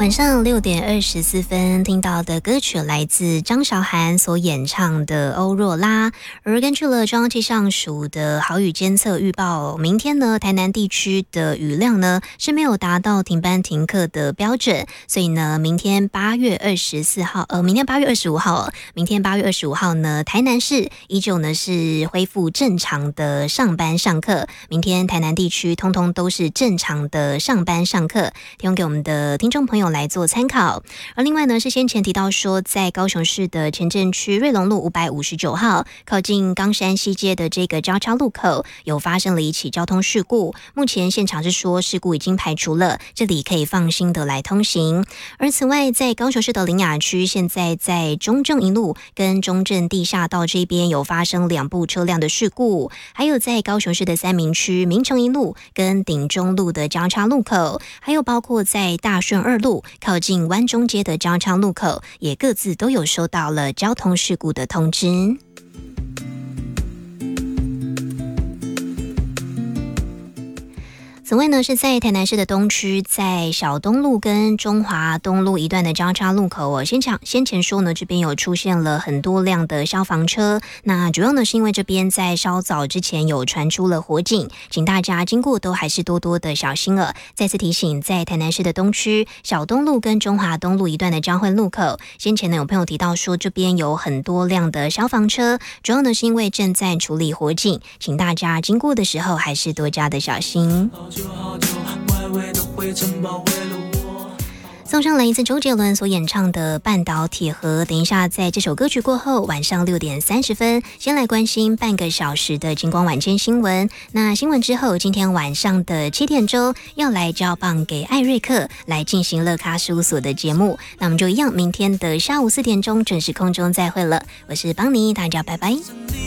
晚上6:24听到的歌曲来自张韶涵所演唱的《欧若拉》，而根据了中央气象署的豪雨监测预报，明天呢台南地区的雨量呢是没有达到停班停课的标准，所以呢明天8月25号呢台南市依旧呢是恢复正常的上班上课，明天台南地区通通都是正常的上班上课，提供给我们的听众朋友来做参考。而另外呢是先前提到说，在高雄市的前镇区瑞隆路559号靠近冈山西街的这个交叉路口有发生了一起交通事故，目前现场是说事故已经排除了，这里可以放心的来通行。而此外在高雄市的苓雅区，现在在中正一路跟中正地下道这边有发生2部车辆的事故，还有在高雄市的三民区民诚一路跟顶中路的交叉路口，还有包括在大顺2路靠近湾中街的交叉路口，也各自都有收到了交通事故的通知。此外呢是在台南市的东区，在小东路跟中华东路一段的交叉路口先前说呢这边有出现了很多辆的消防车，那主要呢是因为这边在稍早之前有传出了火警，请大家经过都还是多多的小心了。再次提醒，在台南市的东区小东路跟中华东路一段的交汇路口，先前呢有朋友提到说这边有很多辆的消防车，主要呢是因为正在处理火警，请大家经过的时候还是多加的小心。送上来一次周杰伦所演唱的《半岛铁盒》。等一下在这首歌曲过后，晚上6:30先来关心半个小时的金光晚间新闻。那新闻之后，今天晚上的7点钟要来交棒给艾瑞克来进行乐咖事务所的节目，那我们就一样明天的下午4点钟准时空中再会了。我是邦尼，大家拜拜。